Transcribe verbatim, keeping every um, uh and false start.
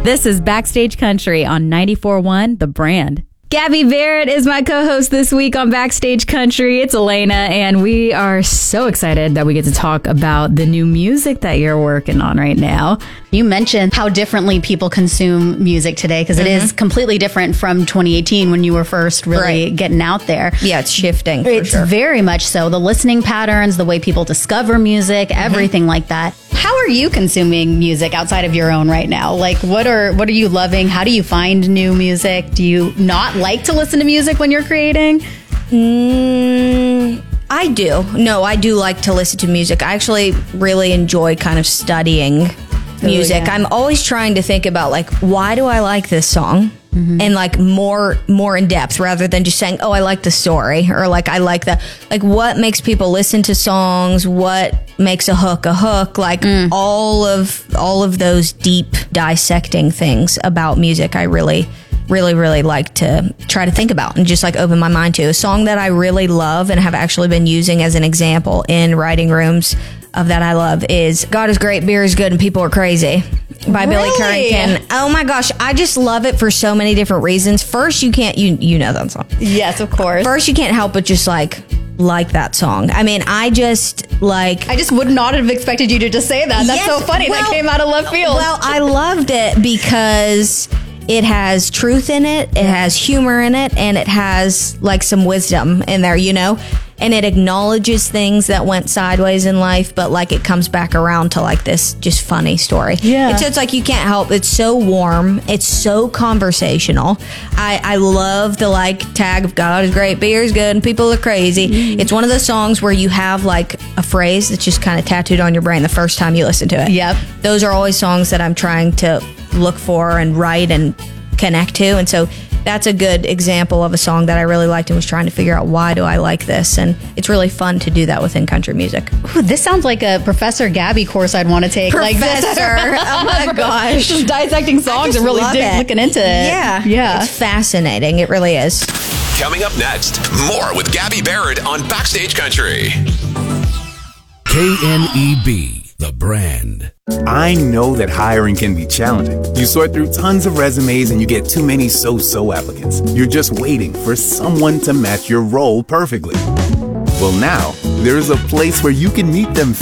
This is Backstage Country on ninety-four point one The Brand. Gabby Barrett is my co-host this week on Backstage Country. It's Elena, and we are so excited that we get to talk about the new music that you're working on right now. You mentioned how differently people consume music today, because mm-hmm. it is completely different from twenty eighteen when you were first really right. getting out there. Yeah, it's shifting. For it's sure. very much so. The listening patterns, the way people discover music, mm-hmm. everything like that. How are you consuming music outside of your own right now? Like, what are what are you loving? How do you find new music? Do you not like to listen to music when you're creating? Mm, I do. No, I do like to listen to music. I actually really enjoy kind of studying music. Ooh, yeah. I'm always trying to think about, like, why do I like this song? Mm-hmm. And like more more in depth, rather than just saying, oh, I like the story, or like I like the like what makes people listen to songs, what makes a hook a hook, like mm. all of all of those deep dissecting things about music. I really really really like to try to think about and just like open my mind to. A song that I really love and have actually been using as an example in writing rooms of that I love is God is Great, Beer is Good, and People Are Crazy by really? Billy Currington. Oh my gosh, I just love it for so many different reasons. First, you can't, you you know that song. Yes, of course. First, you can't help but just like like that song. I mean, I just like... I just would not have expected you to just say that. That's yes, so funny. well, that came out of left field. Well, I loved it because it has truth in it, it has humor in it, and it has like some wisdom in there, you know? And it acknowledges things that went sideways in life, but like it comes back around to like this just funny story. Yeah. And so it's like you can't help. It's so warm. It's so conversational. I, I love the like tag of God is great, beer is good, and people are crazy. Mm. It's one of those songs where you have like a phrase that's just kind of tattooed on your brain the first time you listen to it. Yep. Those are always songs that I'm trying to look for and write and connect to. And so that's a good example of a song that I really liked and was trying to figure out, why do I like this? And it's really fun to do that within country music. Ooh, this sounds like a Professor Gabby course I'd want to take. Professor, like this. Oh my gosh. Just dissecting songs and really dig, looking into it. Yeah. Yeah. It's fascinating. It really is. Coming up next, more with Gabby Barrett on Backstage Country. K N E B, The Brand. I know that hiring can be challenging. You sort through tons of resumes and you get too many so-so applicants. You're just waiting for someone to match your role perfectly. Well, now, there's a place where you can meet them